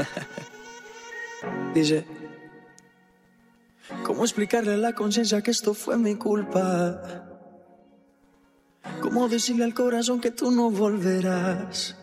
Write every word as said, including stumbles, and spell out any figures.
Dice, ¿cómo explicarle a la conciencia que esto fue mi culpa? ¿Cómo decirle al corazón que tú no volverás?